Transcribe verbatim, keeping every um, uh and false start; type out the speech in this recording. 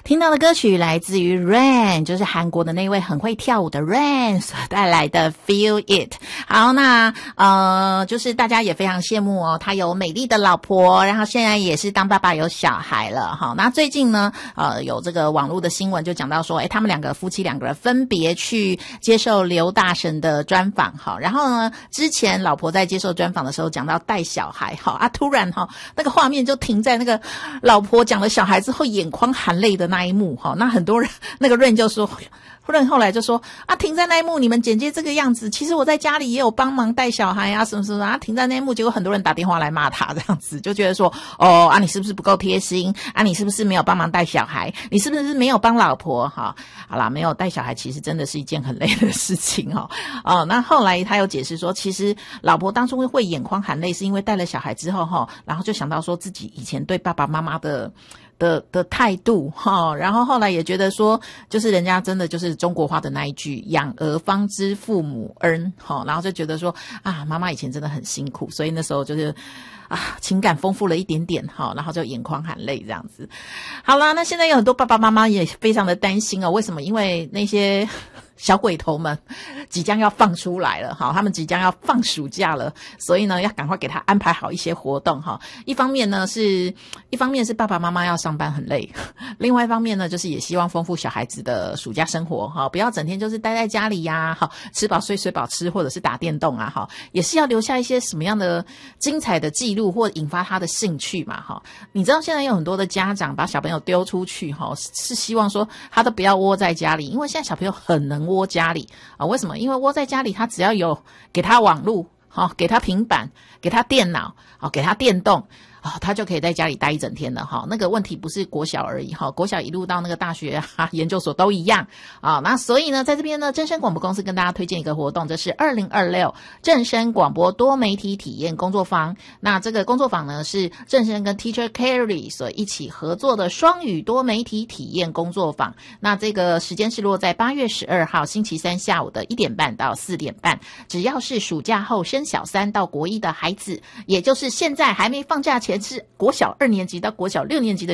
听到的歌曲来自于 Rain， 就是韩国的那位很会跳舞的 Rain 所带来的 Feel It。 好，那呃就是大家也非常羡慕哦，他有美丽的老婆，然后现在也是当爸爸有小孩了。好，那最近呢呃有这个网络的新闻就讲到说，诶他们两个夫妻两个人分别去接受刘大神的专访。好，然后呢之前老婆在接受专访的时候讲到带小孩，好啊，突然哈那个画面就停在那个老婆讲了小孩之后眼眶含泪的那一幕。好，那很多人那个润就说润后来就说啊，停在那一幕你们剪接这个样子，其实我在家里也有帮忙带小孩啊什么什么啊，停在那一幕，结果很多人打电话来骂他，这样子就觉得说哦啊你是不是不够贴心啊，你是不是没有帮忙带小孩，你是不是没有帮老婆。好，好啦，没有带小孩其实真的是一件很累的事情哦。哦，那后来他有解释说，其实老婆当初会眼眶含泪是因为带了小孩之后哈，然后就想到说自己以前对爸爸妈妈的的的态度哈，然后后来也觉得说，就是人家真的就是中国话的那一句“养儿方知父母恩”哈，然后就觉得说啊，妈妈以前真的很辛苦，所以那时候就是啊情感丰富了一点点哈，然后就眼眶含泪这样子。好啦，那现在有很多爸爸妈妈也非常的担心哦，为什么？因为那些小鬼头们即将要放出来了，好，他们即将要放暑假了，所以呢要赶快给他安排好一些活动哈。一方面呢是一方面是爸爸妈妈要上班很累，另外一方面呢就是也希望丰富小孩子的暑假生活哈，不要整天就是待在家里呀，好，吃饱睡睡饱吃，或者是打电动啊，哈，也是要留下一些什么样的精彩的记录或引发他的兴趣嘛哈。你知道现在有很多的家长把小朋友丢出去哈，是希望说他都不要窝在家里，因为现在小朋友很能窝家里啊，为什么？因为窝在家里他只要有给他网路，好，给他平板，给他电脑，好，给他电动，哦，他就可以在家里待一整天了哈。那个问题不是国小而已哈，国小一路到那个大学啊、研究所都一样啊。那所以呢，在这边呢，正声广播公司跟大家推荐一个活动，这是二零二六正声广播多媒体体验工作坊。那这个工作坊呢，是正声跟 Teacher Carry 所一起合作的双语多媒体体验工作坊。那这个时间是落在八月十二号星期三下午的一点半到四点半。只要是暑假后升小三到国一的孩子，也就是现在还没放假前是国小二年级到国小六年级的